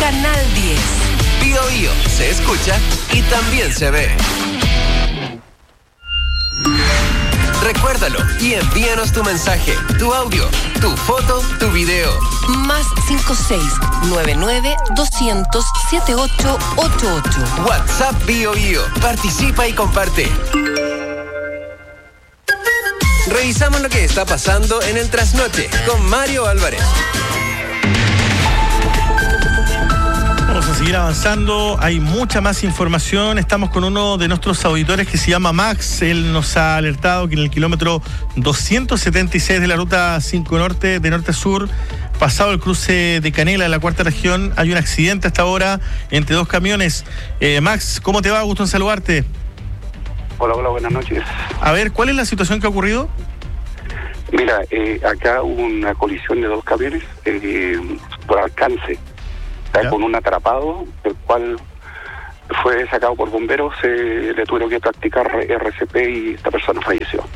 Canal 10. Bío Bío se escucha y también se ve. Recuérdalo y envíanos tu mensaje, tu audio, tu foto, tu video. Más 5699-200-7888. WhatsApp Bío Bío. Participa y comparte. Revisamos lo que está pasando en el Trasnoche con Mario Álvarez. Vamos a seguir avanzando, hay mucha más información. Estamos con uno de nuestros auditores que se llama Max. Él nos ha alertado que en el kilómetro 276 de la ruta 5 Norte, de norte a sur, pasado el cruce de Canela en la cuarta región, hay un accidente hasta ahora entre dos camiones. Max, ¿cómo te va? Gusto en saludarte. Hola, buenas noches. A ver, ¿cuál es la situación que ha ocurrido? Mira, acá hubo una colisión de dos camiones por alcance. Con un atrapado, el cual fue sacado por bomberos, le tuvieron que practicar RCP y esta persona falleció.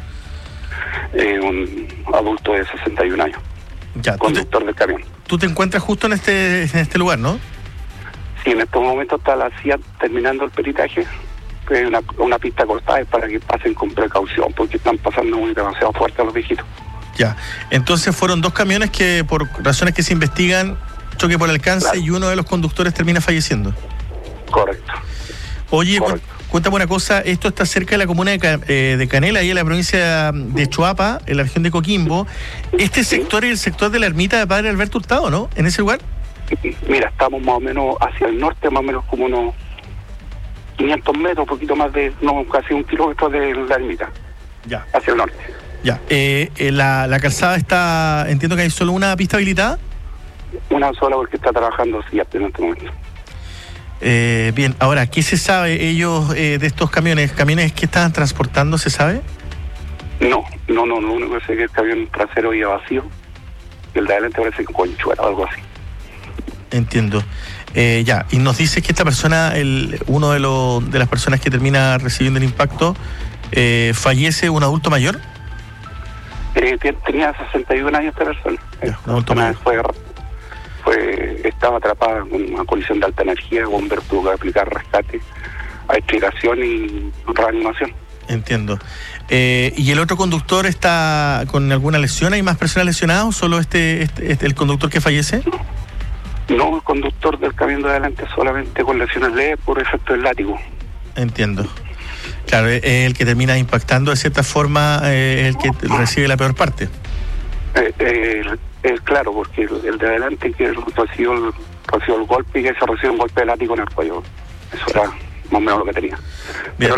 Un adulto de 61 años, ya, conductor del camión. Tú te encuentras justo en este lugar, ¿no? Sí, en estos momentos está la CIA terminando el peritaje. Hay una pista cortada para que pasen con precaución, porque están pasando muy demasiado fuerte a los viejitos. Ya, entonces fueron dos camiones que por razones que se investigan, choque por alcance, claro, y uno de los conductores termina falleciendo. Correcto. Oye, cuéntame una cosa, esto está cerca de la comuna de Canela, ahí en la provincia de Choapa, en la región de Coquimbo. Este sector es el sector de la ermita de Padre Alberto Hurtado, ¿no? ¿En ese lugar? Mira, estamos más o menos hacia el norte, más o menos como unos 500 metros, un poquito más de, no, casi 1 kilómetro de la ermita. Ya. Hacia el norte. Ya. La calzada está, entiendo que hay solo una pista habilitada. Una sola, porque está trabajando sí, en este momento. Bien, ahora, ¿qué se sabe ellos de estos camiones? ¿Camiones que estaban transportando, se sabe? No, lo único que sé es que el camión trasero iba vacío, y el de adelante parece que conchuela o algo así. Entiendo. Ya, y nos dice que esta persona, uno de las personas que termina recibiendo el impacto, fallece, un adulto mayor. Tenía 61 años esta persona. Ya, un adulto mayor. Estaba atrapada con una colisión de alta energía, el bombero tuvo que aplicar rescate, explicación y reanimación. Entiendo. ¿Y el otro conductor está con alguna lesión? ¿Hay más personas lesionadas o solo el conductor que fallece? No, el conductor del camión de adelante solamente con lesiones leves por efecto del látigo. Entiendo. Claro, el que termina impactando de cierta forma es el que recibe la peor parte. Claro, porque el de adelante que recibió el golpe y que se recibió un golpe de látigo en el cuello. Eso era más o menos lo que tenía. Bien. Pero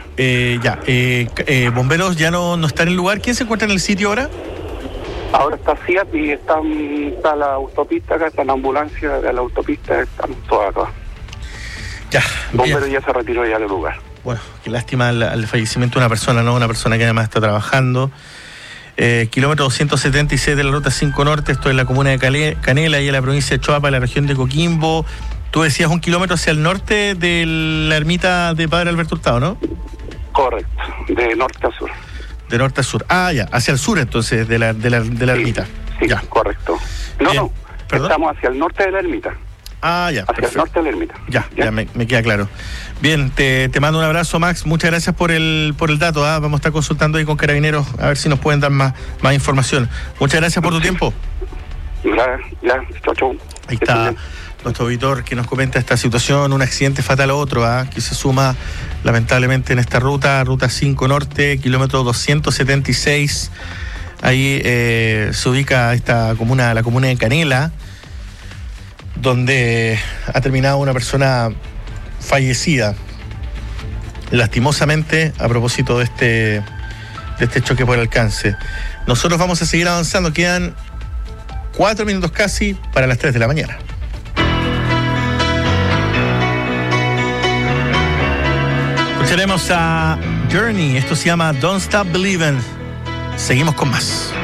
leve. Bomberos ya no están en el lugar. ¿Quién se encuentra en el sitio ahora? Ahora está CIAT y está la autopista acá, está la ambulancia de la autopista, están todas acá. Ya. Bomberos ya se retiró ya del lugar. Bueno, qué lástima el fallecimiento de una persona, ¿no? Una persona que además está trabajando. Kilómetro 276 de la ruta 5 Norte, esto es la comuna de Canela y en la provincia de Choapa, en la región de Coquimbo. Tú decías 1 kilómetro hacia el norte de la ermita de Padre Alberto Hurtado, ¿no? Correcto, de norte a sur. De norte a sur. Ah, ya, hacia el sur entonces de la ermita. Sí, ya. Correcto. ¿Perdón? Estamos hacia el norte de la ermita. Ah, ya, hacia perfecto. el norte de la ermita. Ya me queda claro. Bien, te mando un abrazo, Max. Muchas gracias por el dato. Vamos a estar consultando ahí con Carabineros a ver si nos pueden dar más información. Muchas gracias por tu tiempo. Ya, chau. Ahí está nuestro auditor que nos comenta esta situación, un accidente fatal a otro, que se suma lamentablemente en esta ruta 5 Norte, kilómetro 276. Ahí se ubica esta comuna, la comuna de Canela, donde ha terminado una persona fallecida, lastimosamente, a propósito de este choque por alcance. Nosotros vamos a seguir avanzando, quedan 4 minutos casi para las 3 de la mañana. Escucharemos a Journey, esto se llama Don't Stop Believing. Seguimos con más.